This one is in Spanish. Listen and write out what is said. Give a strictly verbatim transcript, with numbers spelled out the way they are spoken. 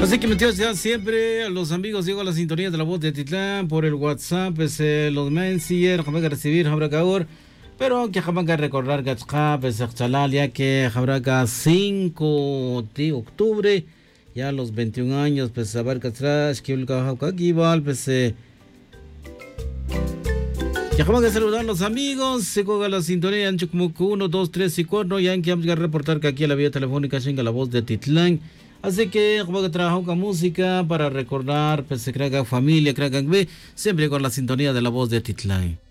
Así que metidos ya siempre a los amigos, digo a la sintonía de la voz de Titlán por el WhatsApp, pues, eh, los Messenger, jamás que recibir, habrá que ahora, pero que jamás que recordar que pues, ya que habrá que cinco de octubre, ya los veintiún años, pues, a ver que atrás, que el caja aquí igual, pues, eh, que jamás que saludar a los amigos, se coga la sintonía, ancho como uno, dos, tres y cuatro, ya en que vamos a reportar que aquí a la vía telefónica llega la voz de Titlán. Así que como que trabajo con música para recordar, pues se crea familia, crea ve, siempre con la sintonía de la voz de Titlán.